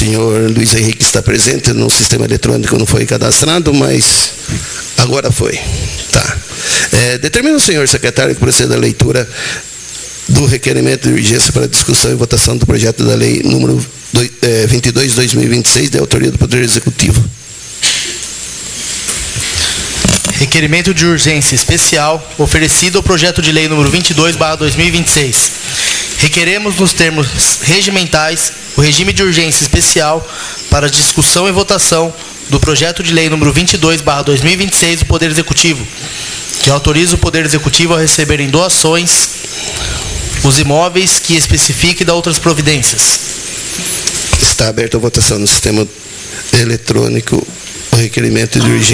senhor Luiz Henrique está presente no sistema eletrônico, não foi cadastrado, mas agora foi. Tá. Determina o senhor secretário que proceda a leitura do requerimento de urgência para discussão e votação do projeto da lei número 22/2026, de autoria do Poder Executivo. Requerimento de urgência especial oferecido ao projeto de lei número 22/2026. Requeremos, nos termos regimentais, o regime de urgência especial para discussão e votação do projeto de lei número 22/2026 do Poder Executivo, que autoriza o Poder Executivo a receber em doações os imóveis que especifique e dá outras providências. Está aberta a votação no sistema eletrônico o requerimento de urgência